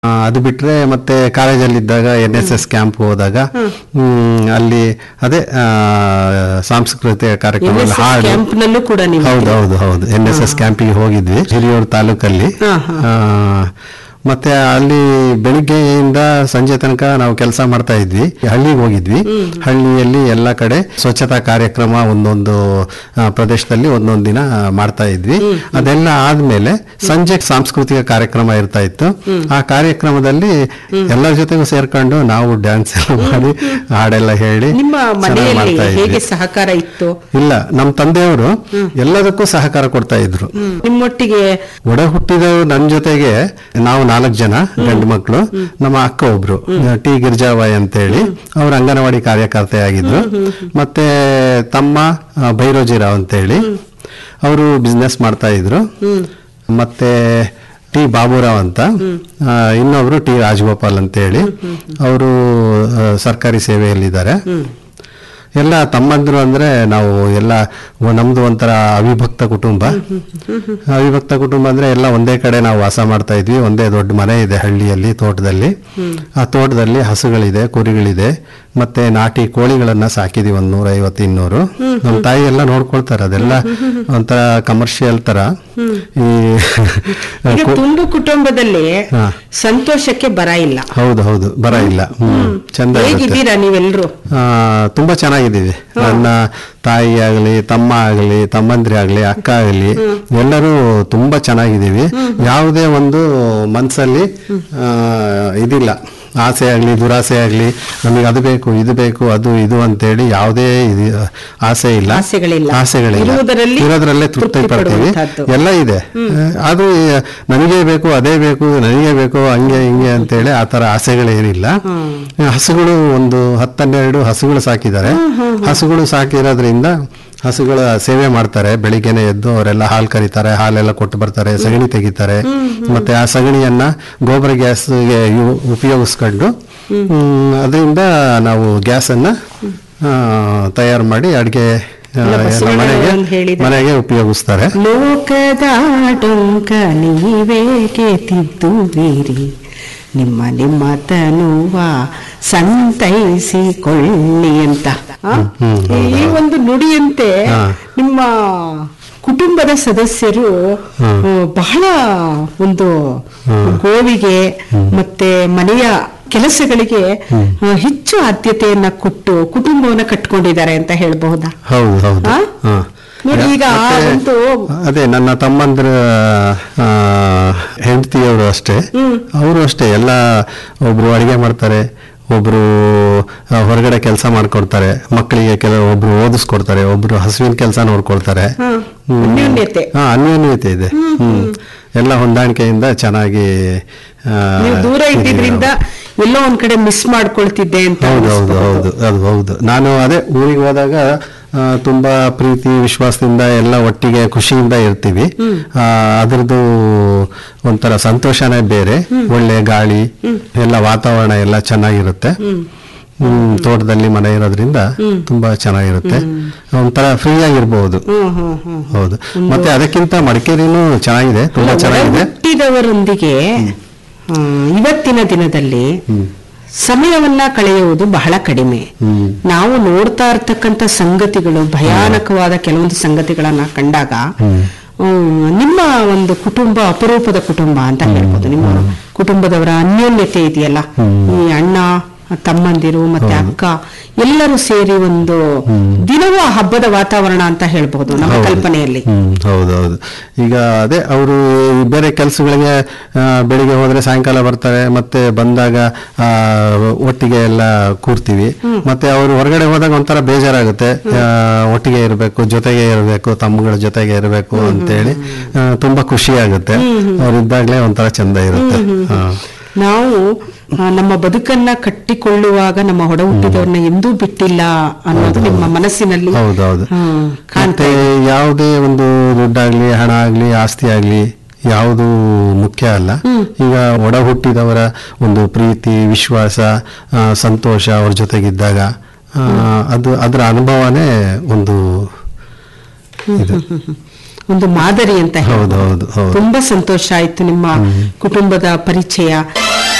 ಅದು ಬಿಟ್ರೆ ಮತ್ತೆ ಕಾಲೇಜಲ್ಲಿದ್ದಾಗ NSS ಕ್ಯಾಂಪ್ ಹೋದಾಗ ಅಲ್ಲಿ ಅದೇ ಸಾಂಸ್ಕೃತಿಕ ಕಾರ್ಯಕ್ರಮ ಕ್ಯಾಂಪ್ನಲ್ಲೂ ಕೂಡ ನೀವು ಹೌದು NSS ಕ್ಯಾಂಪಿಗೆ ಹೋಗಿದ್ವಿ ಹಿರಿಯೂರು ತಾಲೂಕಲ್ಲಿ. ಮತ್ತೆ ಅಲ್ಲಿ ಬೆಳಿಗ್ಗೆಯಿಂದ ಸಂಜೆ ತನಕ ನಾವು ಕೆಲಸ ಮಾಡ್ತಾ ಇದ್ವಿ. ಹಳ್ಳಿಗೆ ಹೋಗಿದ್ವಿ. ಹಳ್ಳಿಯಲ್ಲಿ ಎಲ್ಲ ಕಡೆ ಸ್ವಚ್ಛತಾ ಕಾರ್ಯಕ್ರಮ ಒಂದೊಂದು ಪ್ರದೇಶದಲ್ಲಿ ಒಂದೊಂದು ದಿನ ಮಾಡ್ತಾ ಇದ್ವಿ. ಅದೆಲ್ಲ ಆದ್ಮೇಲೆ ಸಂಜೆ ಸಾಂಸ್ಕೃತಿಕ ಕಾರ್ಯಕ್ರಮ ಇರ್ತಾ ಇತ್ತು. ಆ ಕಾರ್ಯಕ್ರಮದಲ್ಲಿ ಎಲ್ಲರ ಜೊತೆಗೂ ಸೇರ್ಕೊಂಡು ನಾವು ಡ್ಯಾನ್ಸ್ ಎಲ್ಲ ಮಾಡಿ ಹಾಡೆಲ್ಲ ಹೇಳಿ ನಿಮ್ಮ ಮನೆಯಲ್ಲಿ ಹೇಗೆ ಸಹಕಾರ ಇತ್ತು? ಇಲ್ಲ, ನಮ್ಮ ತಂದೆಯವರು ಎಲ್ಲದಕ್ಕೂ ಸಹಕಾರ ಕೊಡ್ತಾ ಇದ್ರು. ನಿಮ್ಮೊಟ್ಟಿಗೆ ಒಡ ಹುಟ್ಟಿದವರು ನನ್ನ ಜೊತೆಗೆ ನಾವು 4 ಜನ ಗಂಡು ಮಕ್ಕಳು. ನಮ್ಮ ಅಕ್ಕ ಒಬ್ರು ಟಿ ಗಿರ್ಜಾಬಾಯಿ ಅಂತ ಹೇಳಿ ಅವ್ರು ಅಂಗನವಾಡಿ ಕಾರ್ಯಕರ್ತೆಯಾಗಿದ್ರು. ಮತ್ತೆ ತಮ್ಮ ಭೈರೋಜಿರಾವ್ ಅಂತ ಹೇಳಿ ಅವರು ಬಿಸ್ನೆಸ್ ಮಾಡ್ತಾ ಇದ್ರು. ಮತ್ತೆ ಟಿ ಬಾಬುರಾವ್ ಅಂತ ಇನ್ನೊಬ್ರು ಟಿ ರಾಜಗೋಪಾಲ್ ಅಂತ ಹೇಳಿ ಅವರು ಸರ್ಕಾರಿ ಸೇವೆಯಲ್ಲಿದ್ದಾರೆ. ಎಲ್ಲ ತಮ್ಮಂದ್ರು ಅಂದ್ರೆ ನಾವು ಎಲ್ಲ ನಮ್ದು ಒಂಥರ ಅವಿಭಕ್ತ ಕುಟುಂಬ. ಅವಿಭಕ್ತ ಕುಟುಂಬ ಅಂದ್ರೆ ಎಲ್ಲ ಒಂದೇ ಕಡೆ ನಾವು ವಾಸ ಮಾಡ್ತಾ ಇದ್ವಿ. ಒಂದೇ ದೊಡ್ಡ ಮನೆ ಇದೆ ಹಳ್ಳಿಯಲ್ಲಿ, ತೋಟದಲ್ಲಿ. ಆ ತೋಟದಲ್ಲಿ ಹಸುಗಳಿದೆ, ಕುರಿಗಳಿದೆ, ಮತ್ತೆ ನಾಟಿ ಕೋಳಿಗಳನ್ನ ಸಾಕಿದೀವಿ 150-200. ನಮ್ಮ ತಾಯಿ ಎಲ್ಲ ನೋಡ್ಕೊಳ್ತಾರೆ. ಅದೆಲ್ಲ ಒಂಥರ ಕಮರ್ಷಿಯಲ್ ತರ. ಈ ತುಂಡು ಕುಟುಂಬದಲ್ಲಿ ಸಂತೋಷಕ್ಕೆ ಬರ ಇಲ್ಲ. ಹೌದು ಬರ ಇಲ್ಲ. ಚಂದ ಹೇಗಿದ್ದೀರಾ ನೀವೆಲ್ಲರೂ? ತುಂಬಾ ಚೆನ್ನಾಗಿದ್ದೀವಿ. ನನ್ನ ತಾಯಿ ಆಗಲಿ, ತಮ್ಮ ಆಗಲಿ, ತಮ್ಮಂದ್ರಿ ಆಗಲಿ, ಅಕ್ಕ ಆಗಲಿ, ಎಲ್ಲರೂ ತುಂಬಾ ಚೆನ್ನಾಗಿದ್ದೀವಿ. ಯಾವುದೇ ಒಂದು ಮನಸ್ಸಲ್ಲಿ ಇದಿಲ್ಲ, ಆಸೆ ಆಗ್ಲಿ ದುರಾಸೆ ಆಗ್ಲಿ, ನಮಗೆ ಅದು ಬೇಕು ಇದು ಬೇಕು ಅದು ಇದು ಅಂತೇಳಿ ಯಾವುದೇ ಆಸೆ ಇಲ್ಲ, ಆಸೆಗಳಿಲ್ಲ. ಇರೋದ್ರಲ್ಲೇ ತೃಪ್ತಿ ಪಡ್ತೀವಿ. ಎಲ್ಲ ಇದೆ. ಅದು ನನಗೇ ಬೇಕು, ಅದೇ ಬೇಕು, ನನಗೇ ಬೇಕು, ಹಂಗೆ ಹಿಂಗೆ ಅಂತೇಳಿ ಆ ತರ ಆಸೆಗಳೇನಿಲ್ಲ. ಹಸುಗಳು ಒಂದು 10-12 ಹಸುಗಳು ಸಾಕಿದ್ದಾರೆ. ಹಸುಗಳು ಸಾಕಿರೋದ್ರಿಂದ ಹಸುಗಳ ಸೇವೆ ಮಾಡ್ತಾರೆ. ಬೆಳಿಗ್ಗೆನೆ ಎದ್ದು ಅವರೆಲ್ಲ ಹಾಲು ಕರೀತಾರೆ, ಹಾಲೆಲ್ಲ ಕೊಟ್ಟು ಬರ್ತಾರೆ, ಸಗಣಿ ತೆಗಿತಾರೆ. ಮತ್ತೆ ಆ ಸಗಣಿಯನ್ನ ಗೊಬ್ಬರ ಗ್ಯಾಸ್ಗೆ ಉಪಯೋಗಿಸ್ಕೊಂಡು ಅದರಿಂದ ನಾವು ಗ್ಯಾಸನ್ನ ತಯಾರು ಮಾಡಿ ಅಡಿಗೆ ಮನೆಗೆ ಉಪಯೋಗಿಸ್ತಾರೆ. ಲೋಕದ ಡೊಂಕ ನೀವೇಕೆ ತಿದ್ದುವಿರಿ, ನಿಮ್ಮ ತನುವ ಸಂತೈಸಿಕೊಳ್ಳಿ ಅಂತ ಈ ಒಂದು ನುಡಿಯಂತೆ ನಿಮ್ಮ ಕುಟುಂಬದ ಸದಸ್ಯರು ಬಹಳ ಒಂದು ಗೋವಿಗೆ ಮತ್ತೆ ಮನೆಯ ಕೆಲಸಗಳಿಗೆ ಹೆಚ್ಚು ಆದ್ಯತೆಯನ್ನ ಕೊಟ್ಟು ಕುಟುಂಬವನ್ನ ಕಟ್ಕೊಂಡಿದ್ದಾರೆ ಅಂತ ಹೇಳಬಹುದಾ? ಹೌದು. ನೋಡಿ, ಈಗ ಅದೇ ನನ್ನ ತಮ್ಮಂದ್ರ ಹೆಂಡತಿಯವರು ಅಷ್ಟೇ, ಅವರು ಅಷ್ಟೇ ಎಲ್ಲ ಒಬ್ರು ಅಡಿಗೆ ಮಾಡ್ತಾರೆ, ಒಬ್ರು ಹೊರಗಡೆ ಕೆಲಸ ಮಾಡ್ಕೊಡ್ತಾರೆ, ಮಕ್ಕಳಿಗೆ ಒಬ್ರು ಓದಿಸ್ಕೊಡ್ತಾರೆ, ಒಬ್ರು ಹಸುವಿನ ಕೆಲಸ ನೋಡ್ಕೊಳ್ತಾರೆ. ಅನ್ಯೋನ್ಯತೆ ಇದೆ. ಎಲ್ಲ ಹೊಂದಾಣಿಕೆಯಿಂದ ಚೆನ್ನಾಗಿ. ದೂರ ಇದ್ದಿದ್ರಿಂದ ಎಲ್ಲೋ ಒಂದ್ ಕಡೆ ಮಿಸ್ ಮಾಡ್ಕೊಳ್ತಿದ್ದೆ ಅಂತ. ಹೌದು. ನಾನು ಅದೇ ಊರಿಗೆ ಹೋದಾಗ ತುಂಬಾ ಪ್ರೀತಿ ವಿಶ್ವಾಸದಿಂದ ಎಲ್ಲ ಒಟ್ಟಿಗೆ ಖುಷಿಯಿಂದ ಇರ್ತೀವಿ. ಅದ್ರದ್ದು ಒಂಥರ ಸಂತೋಷನೇ ಬೇರೆ. ಒಳ್ಳೆ ಗಾಳಿ, ಎಲ್ಲ ವಾತಾವರಣ ಎಲ್ಲ ಚೆನ್ನಾಗಿರುತ್ತೆ. ತೋಟದಲ್ಲಿ ಮನೆ ಇರೋದ್ರಿಂದ ತುಂಬಾ ಚೆನ್ನಾಗಿರುತ್ತೆ. ಒಂಥರ ಫ್ರೀ ಆಗಿರ್ಬಹುದು. ಹೌದು. ಮತ್ತೆ ಅದಕ್ಕಿಂತ ಮಡಿಕೇರಿನೂ ಚೆನ್ನಾಗಿದೆ, ತುಂಬಾ ಚೆನ್ನಾಗಿದೆ. ಹುಟ್ಟಿದವರೊಂದಿಗೆ ಇವತ್ತಿನ ದಿನದಲ್ಲಿ ಸಮಯವನ್ನ ಕಳೆಯುವುದು ಬಹಳ ಕಡಿಮೆ. ನಾವು ನೋಡ್ತಾ ಇರ್ತಕ್ಕಂಥ ಸಂಗತಿಗಳು, ಭಯಾನಕವಾದ ಕೆಲವೊಂದು ಸಂಗತಿಗಳನ್ನ ಕಂಡಾಗ ನಿಮ್ಮ ಒಂದು ಕುಟುಂಬ ಅಪರೂಪದ ಕುಟುಂಬ ಅಂತ ಹೇಳ್ಬೋದು. ನಿಮ್ಮ ಕುಟುಂಬದವರ ಅನ್ಯೋನ್ಯತೆ ಇದೆಯಲ್ಲ, ಈ ಅಣ್ಣ ತಮ್ಮಂದಿರು ಮತ್ತೆ ಅಕ್ಕ ಎಲ್ಲರೂ ಸೇರಿ ಒಂದು ದಿನವೂ ಹಬ್ಬದ ವಾತಾವರಣ ಅಂತ ಹೇಳ್ಬಹುದು ನಮ್ಮ ಕಲ್ಪನೆಯಲ್ಲಿ. ಹೌದೌದು. ಈಗ ಅದೇ ಅವರು ಬೇರೆ ಕೆಲಸಗಳಿಗೆ ಬೆಳಿಗ್ಗೆ ಹೋದ್ರೆ ಸಾಯಂಕಾಲ ಬರ್ತಾರೆ, ಮತ್ತೆ ಬಂದಾಗ ಒಟ್ಟಿಗೆ ಎಲ್ಲ ಕೂರ್ತೀವಿ. ಮತ್ತೆ ಅವರು ಹೊರಗಡೆ ಹೋದಾಗ ಒಂಥರ ಬೇಜಾರಾಗುತ್ತೆ. ಒಟ್ಟಿಗೆ ಇರಬೇಕು, ಜೊತೆಗೆ ಇರಬೇಕು, ತಮ್ಮಗಳ ಜೊತೆಗೆ ಇರಬೇಕು ಅಂತೇಳಿ ತುಂಬಾ ಖುಷಿ ಆಗುತ್ತೆ. ಅವರಿದ್ದಾಗಲೇ ಒಂಥರ ಚಂದ ಇರುತ್ತೆ. ನಾವು ನಮ್ಮ ಬದುಕನ್ನ ಕಟ್ಟಿಕೊಳ್ಳುವಾಗ ನಮ್ಮ ಹೊಡ ಹುಟ್ಟಿದವ್ರನ್ನ ಎಂದೂ ಬಿಟ್ಟಿಲ್ಲ ಅನ್ನೋದು ನಿಮ್ಮ ಮನಸ್ಸಿನಲ್ಲಿ. ಹೌದೌದು. ಮತ್ತೆ ಯಾವುದೇ ಒಂದು ದುಡ್ಡಾಗ್ಲಿ, ಹಣ ಆಗ್ಲಿ, ಆಸ್ತಿ ಆಗ್ಲಿ ಯಾವುದು ಮುಖ್ಯ ಅಲ್ಲ. ಈಗ ಒಡ ಹುಟ್ಟಿದವರ ಒಂದು ಪ್ರೀತಿ, ವಿಶ್ವಾಸ, ಸಂತೋಷ ಅವ್ರ ಜೊತೆಗಿದ್ದಾಗ ಅದರ ಅನುಭವನೇ ಒಂದು ಮಾದರಿ ಅಂತ. ತುಂಬಾ ಸಂತೋಷ ಆಯ್ತು ನಿಮ್ಮ ಕುಟುಂಬದ ಪರಿಚಯ.